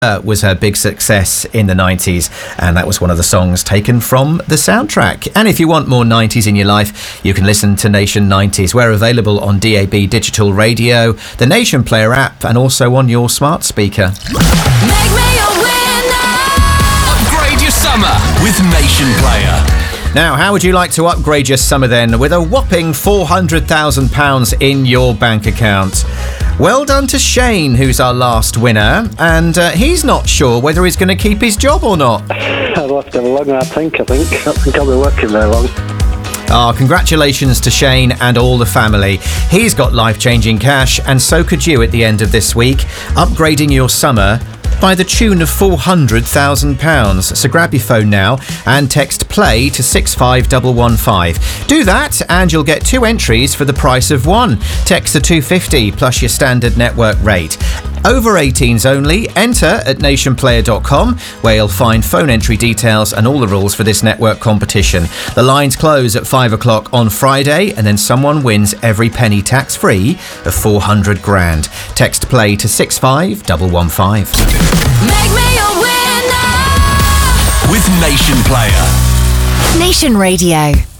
was her big success in the 90s, and that was one of the songs taken from the soundtrack. And if you want more 90s in your life, you can listen to Nation 90s. We're available on DAB digital radio, the Nation Player app, and also on your smart speaker. Make me a winner. Upgrade your summer with Nation Player. Now, how would you like to upgrade your summer then with a whopping £400,000 in your bank account? Well done to Shane, who's our last winner, and he's not sure whether he's going to keep his job or not. I'll have to have a long hard think, I think I'll be working very long. Congratulations to Shane and all the family. He's got life-changing cash, and so could you at the end of this week, upgrading your summer by the tune of £400,000. So grab your phone now and text PLAY to 65115. Do that and you'll get 2 entries for the price of 1. Text the 250 plus your standard network rate. Over 18s only. Enter at nationplayer.com, where you'll find phone entry details and all the rules for this network competition. The lines close at 5 o'clock on Friday, and then someone wins every penny tax-free of £400,000. Text PLAY to 65115. Make me a winner. With Nation Player. Nation Radio.